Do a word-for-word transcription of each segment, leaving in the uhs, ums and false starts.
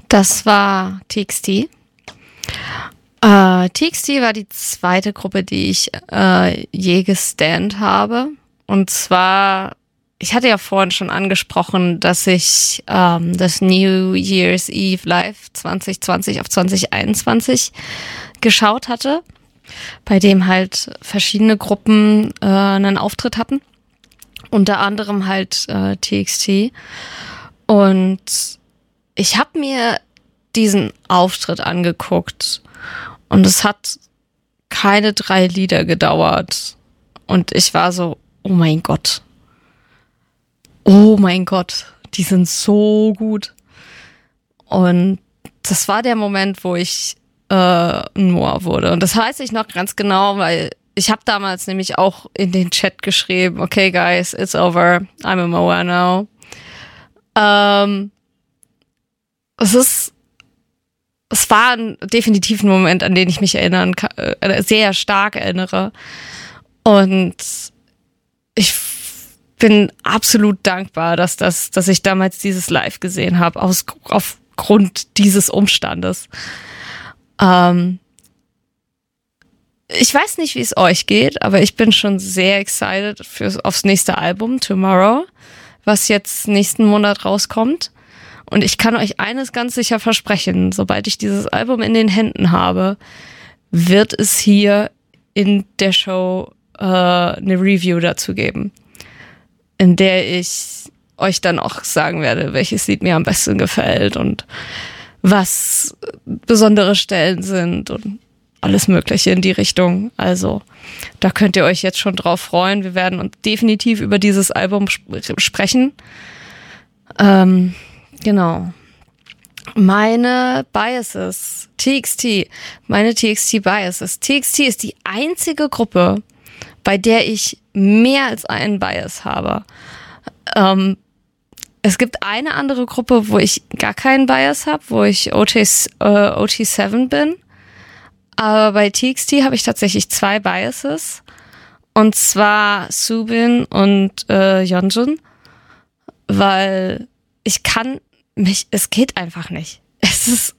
Das war T X T. Äh, T X T war die zweite Gruppe, die ich äh, je gestannt habe. Und zwar, ich hatte ja vorhin schon angesprochen, dass ich ähm, das New Year's Eve Live zwanzig zwanzig auf zwanzig einundzwanzig geschaut hatte, bei dem halt verschiedene Gruppen äh, einen Auftritt hatten. Unter anderem halt äh, T X T. Und ich habe mir diesen Auftritt angeguckt und es hat keine drei Lieder gedauert. Und ich war so, oh mein Gott. Oh mein Gott, die sind so gut. Und das war der Moment, wo ich äh, ein Moa wurde. Und das weiß ich noch ganz genau, weil ich habe damals nämlich auch in den Chat geschrieben, okay guys, it's over, I'm a Moa now. Ähm, es ist, es war ein definitiv ein Moment, an den ich mich erinnern kann, äh, sehr stark erinnere. Und ich bin absolut dankbar, dass das, dass ich damals dieses Live gesehen habe, aus, aufgrund dieses Umstandes. Ähm, ich weiß nicht, wie es euch geht, aber ich bin schon sehr excited fürs, aufs nächste Album, Tomorrow, was jetzt nächsten Monat rauskommt. Und ich kann euch eines ganz sicher versprechen, sobald ich dieses Album in den Händen habe, wird es hier in der Show äh, eine Review dazu geben, in der ich euch dann auch sagen werde, welches Lied mir am besten gefällt und was besondere Stellen sind und alles Mögliche in die Richtung. Also da könnt ihr euch jetzt schon drauf freuen. Wir werden uns definitiv über dieses Album sp- sprechen. Ähm, genau. Meine Biases, T X T, meine T X T Biases. T X T ist die einzige Gruppe, bei der ich mehr als einen Bias habe. Ähm, es gibt eine andere Gruppe, wo ich gar keinen Bias habe, wo ich O T, äh, O T sieben bin. Aber bei T X T habe ich tatsächlich zwei Biases. Und zwar Subin und äh, Yeonjun. Weil ich kann mich, es geht einfach nicht. Es ist,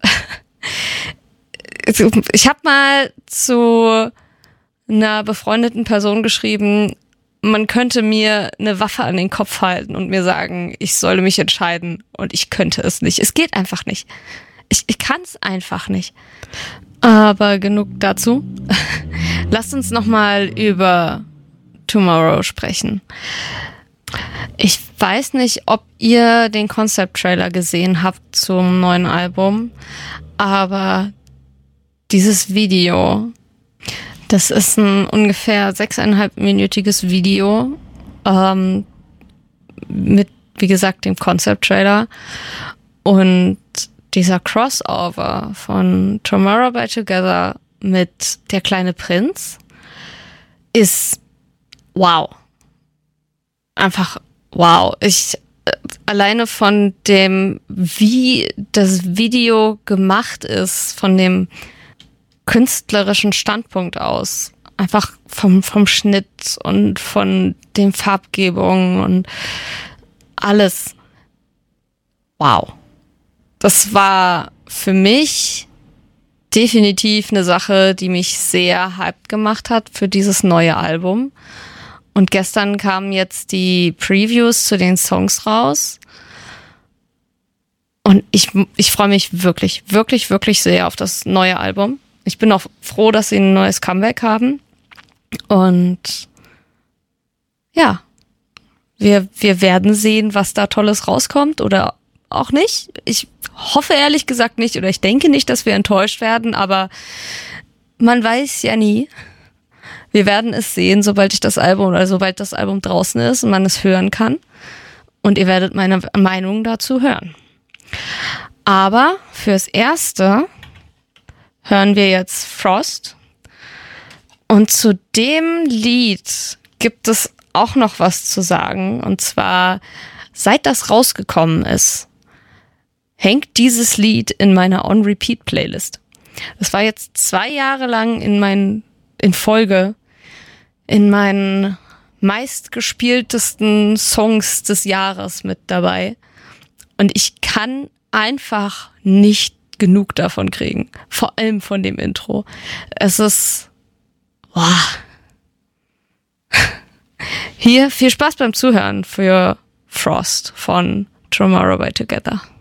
ich habe mal zu einer befreundeten Person geschrieben, man könnte mir eine Waffe an den Kopf halten und mir sagen, ich solle mich entscheiden und ich könnte es nicht. Es geht einfach nicht. Ich, ich kann es einfach nicht. Aber genug dazu. Lasst uns nochmal über Tomorrow sprechen. Ich weiß nicht, ob ihr den Concept-Trailer gesehen habt zum neuen Album, aber dieses Video, das ist ein ungefähr sechseinhalbminütiges Video ähm, mit, wie gesagt, dem Concept-Trailer und dieser Crossover von Tomorrow by Together mit Der kleine Prinz ist wow. Einfach wow. Ich äh, alleine von dem, wie das Video gemacht ist, von dem künstlerischen Standpunkt aus, einfach vom vom Schnitt und von den Farbgebungen und alles. Wow. Das war für mich definitiv eine Sache, die mich sehr hyped gemacht hat für dieses neue Album. Und gestern kamen jetzt die Previews zu den Songs raus. Und ich, ich freue mich wirklich, wirklich, wirklich sehr auf das neue Album. Ich bin auch froh, dass sie ein neues Comeback haben. Und ja, wir, wir werden sehen, was da Tolles rauskommt oder auch nicht. Ich hoffe ehrlich gesagt nicht oder ich denke nicht, dass wir enttäuscht werden, aber man weiß ja nie. Wir werden es sehen, sobald ich das Album oder sobald das Album draußen ist und man es hören kann. Und ihr werdet meine Meinung dazu hören. Aber fürs Erste hören wir jetzt Frost. Und zu dem Lied gibt es auch noch was zu sagen. Und zwar, seit das rausgekommen ist, hängt dieses Lied in meiner On-Repeat-Playlist. Das war jetzt zwei Jahre lang in meinen, in Folge in meinen meistgespieltesten Songs des Jahres mit dabei. Und ich kann einfach nicht genug davon kriegen. Vor allem von dem Intro. Es ist, wow. Hier viel Spaß beim Zuhören für Frost von Tomorrow by Together.